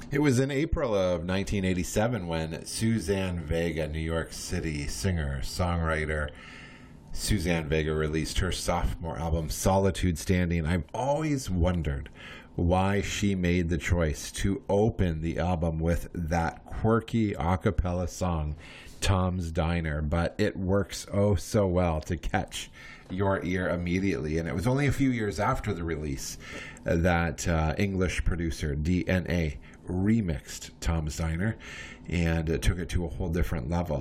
It was in April of 1987 when Suzanne Vega, New York City singer, songwriter, Suzanne Vega released her sophomore album, Solitude Standing. I've always wondered why she made the choice to open the album with that quirky a cappella song, Tom's Diner, but it works oh so well to catch your ear immediately. And it was only a few years after the release that English producer DNA remixed Tom's Diner and took it to a whole different level.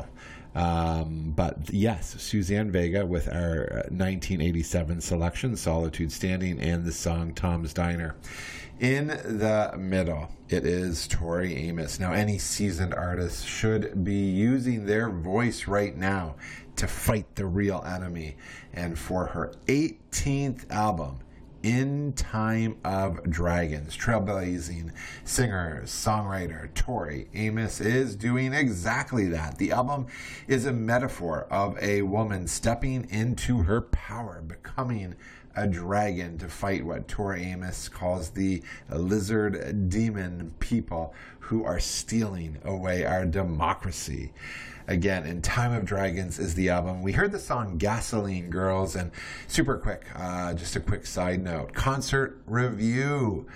But yes, Suzanne Vega with our 1987 selection, Solitude Standing, and the song Tom's Diner. In the middle, it is Tori Amos. Now, any seasoned artist should be using their voice right now to fight the real enemy. And for her 18th album, In Time of Dragons, trailblazing singer, songwriter Tori Amos is doing exactly that. The album is a metaphor of a woman stepping into her power, becoming a dragon to fight what Tori Amos calls the lizard demon people who are stealing away our democracy. Again, In Time of Dragons is the album. We heard the song Gasoline Girls, and super quick, just a quick side note, concert review.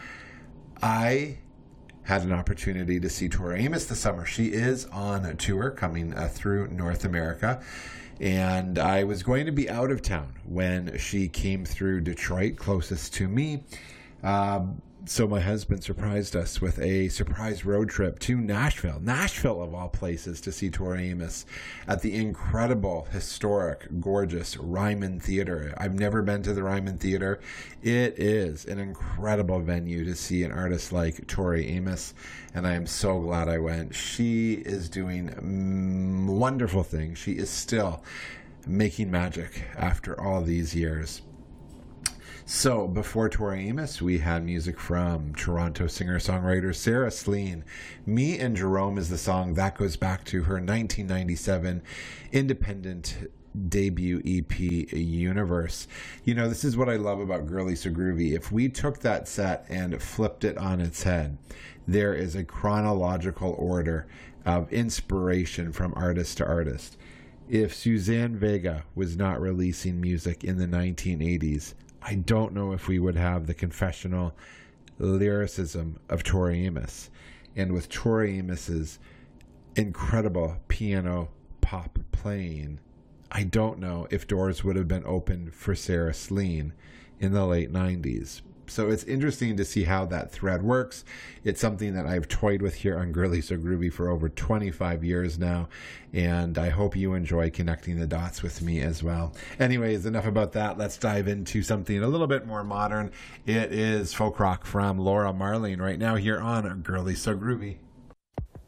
I had an opportunity to see Tori Amos this summer. She is on a tour coming through North America, and I was going to be out of town when she came through Detroit, closest to me. So my husband surprised us with a surprise road trip to Nashville of all places, to see Tori Amos at the incredible, historic, gorgeous Ryman Theater. I've never been to the Ryman Theater. It is an incredible venue to see an artist like Tori Amos, and I am so glad I went. She is doing wonderful things. She is still making magic after all these years. So before Tori Amos, we had music from Toronto singer-songwriter Sarah Slean. Me and Jerome is the song that goes back to her 1997 independent debut EP, Universe. You know, this is what I love about Girly So Groovy. If we took that set and flipped it on its head, there is a chronological order of inspiration from artist to artist. If Suzanne Vega was not releasing music in the 1980s, I don't know if we would have the confessional lyricism of Tori Amos. And with Tori Amos's incredible piano pop playing, I don't know if doors would have been opened for Sarah Slean in the late 90s. So it's interesting to see how that thread works. It's something that I've toyed with here on Girly So Groovy for over 25 years now, and I hope you enjoy connecting the dots with me as well. Anyways, enough about that. Let's dive into something a little bit more modern. It is folk rock from Laura Marling right now here on Girly So Groovy.